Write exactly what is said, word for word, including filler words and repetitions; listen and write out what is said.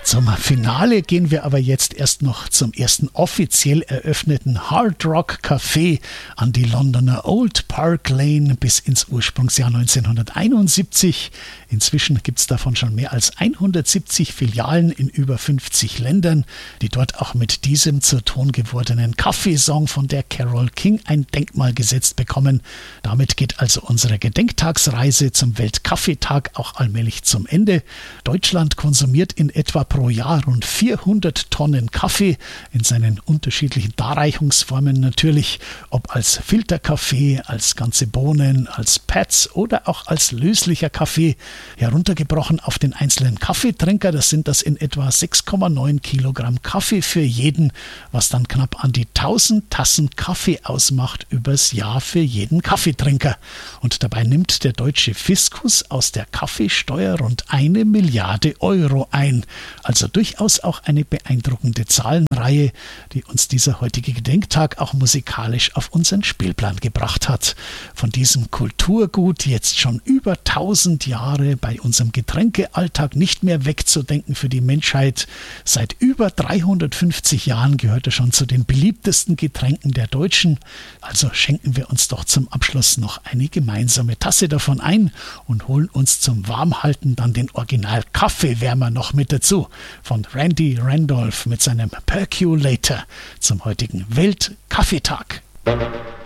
Zum Finale gehen wir aber jetzt erst noch zum ersten offiziell eröffneten Hard Rock Café an die Londoner Old Park Lane bis ins Ursprungsjahr neunzehnhunderteinundsiebzig. Inzwischen gibt es davon schon mehr als hundertsiebzig Filialen in über fünfzig Ländern, die dort auch mit diesem zur Ton gewordenen Kaffeesong von der Carole King ein Denkmal gesetzt bekommen. Damit geht also unsere Gedenktagsreise zum Weltkaffeetag auch allmählich zum Ende. Deutschland konsumiert in etwa pro Jahr rund vierhundert Tonnen Kaffee in seinen unterschiedlichen Darreichungsformen natürlich, ob als Filterkaffee, als ganze Bohnen, als Pads oder auch als löslicher Kaffee. Heruntergebrochen auf den einzelnen Kaffeetrinker, das sind das in etwa sechs Komma neun Kilogramm Kaffee für jeden, was dann knapp an die tausend Tassen Kaffee ausmacht übers Jahr für jeden Kaffeetrinker. Und dabei nimmt der deutsche Fiskus aus der Kaffeesteuer rund eine Milliarde Euro ein. Also durchaus auch eine beeindruckende Zahlenreihe, die uns dieser heutige Gedenktag auch musikalisch auf unseren Spielplan gebracht hat. Von diesem Kulturgut jetzt schon über tausend Jahre bei unserem Getränkealltag nicht mehr wegzudenken für die Menschheit. Seit über dreihundertfünfzig Jahren gehört er schon zu den beliebtesten Getränken der Deutschen. Also schenken wir uns doch zum Abschluss noch eine gemeinsame Tasse davon ein und holen uns zum Warmhalten dann den Original-Kaffeewärmer noch mit dazu. Von Randy Randolph mit seinem Percolator zum heutigen Weltkaffeetag.